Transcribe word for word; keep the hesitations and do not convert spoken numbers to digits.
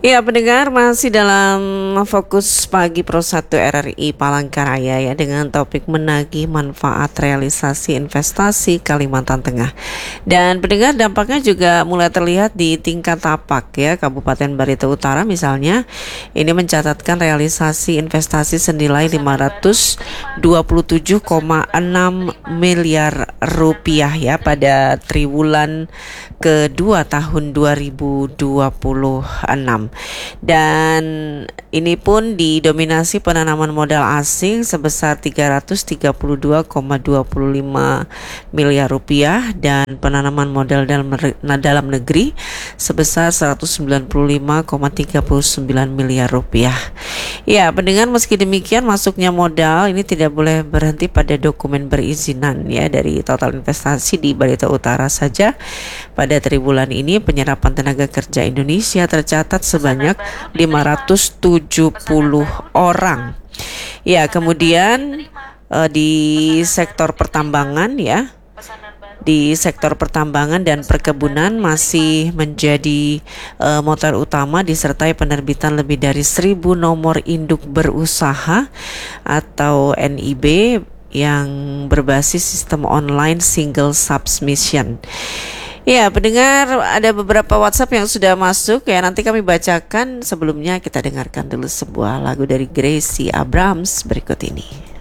Ya, pendengar masih dalam fokus pagi Pro satu R R I Palangkaraya ya dengan topik menagih manfaat realisasi investasi Kalimantan Tengah. Dan pendengar dampaknya juga mulai terlihat di tingkat tapak ya. Kabupaten Barito Utara misalnya ini mencatatkan realisasi investasi senilai lima ratus dua puluh tujuh koma enam miliar rupiah ya pada triwulan kedua tahun dua ribu dua puluh enam. Dan ini pun didominasi penanaman modal asing sebesar tiga ratus tiga puluh dua koma dua lima miliar rupiah dan penanaman modal dalam dalam negeri sebesar seratus sembilan puluh lima koma tiga sembilan miliar rupiah. Ya, pendengar, meski demikian masuknya modal ini tidak boleh berhenti pada dokumen perizinan ya. Dari total investasi di Barito Utara saja pada triwulan ini penyerapan tenaga kerja Indonesia tercatat sebanyak lima ratus tujuh puluh orang. Ya, kemudian eh, di sektor pertambangan ya. Di sektor pertambangan dan perkebunan masih menjadi uh, motor utama disertai penerbitan lebih dari seribu nomor induk berusaha atau N I B yang berbasis sistem online single submission. Ya, pendengar, ada beberapa WhatsApp yang sudah masuk ya, nanti kami bacakan. Sebelumnya kita dengarkan dulu sebuah lagu dari Gracie Abrams berikut ini.